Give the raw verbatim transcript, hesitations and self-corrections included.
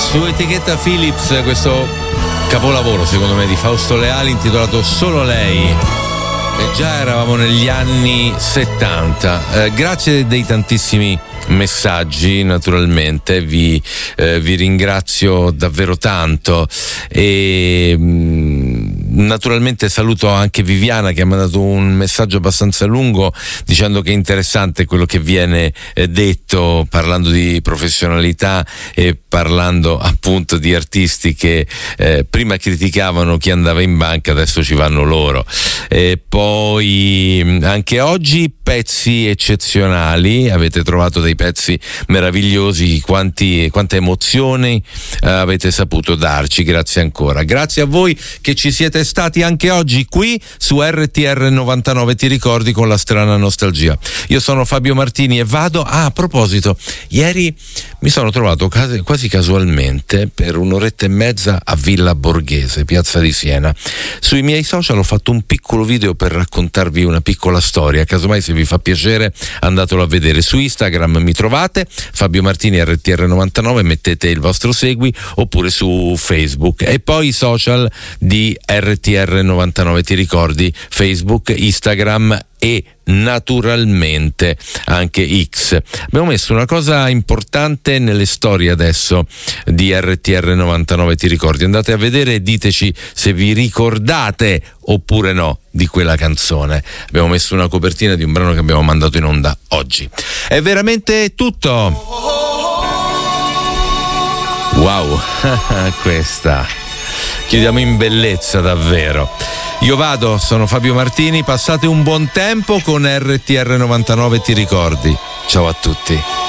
Su etichetta Philips questo capolavoro secondo me di Fausto Leali intitolato Solo Lei. E già eravamo negli anni settanta. Eh, grazie dei tantissimi messaggi, naturalmente vi, eh, vi ringrazio davvero tanto e mh, naturalmente saluto anche Viviana che ha mandato un messaggio abbastanza lungo dicendo che è interessante quello che viene eh, detto, parlando di professionalità e parlando appunto di artisti che eh, prima criticavano chi andava in banca, adesso ci vanno loro. E poi anche oggi pezzi eccezionali, avete trovato dei pezzi meravigliosi, quanti, quante emozioni eh, avete saputo darci, grazie ancora. Grazie a voi che ci siete stati anche oggi qui su R T R novantanove, ti ricordi, con la strana nostalgia. Io sono Fabio Martini e vado. Ah, a proposito, ieri mi sono trovato quasi casualmente per un'oretta e mezza a Villa Borghese, piazza di Siena. Sui miei social ho fatto un piccolo video per raccontarvi una piccola storia, casomai se vi fa piacere andatelo a vedere. Su Instagram mi trovate Fabio Martini R T R novantanove, mettete il vostro segui, oppure su Facebook, e poi i social di R T R novantanove, ti ricordi, Facebook, Instagram e naturalmente anche X. Abbiamo messo una cosa importante nelle storie adesso di R T R novantanove, ti ricordi, andate a vedere e diteci se vi ricordate oppure no di quella canzone. Abbiamo messo una copertina di un brano che abbiamo mandato in onda oggi. È veramente tutto. Wow, questa chiudiamo in bellezza davvero. Io vado, sono Fabio Martini, passate un buon tempo con R T R novantanove, ti ricordi. Ciao a tutti.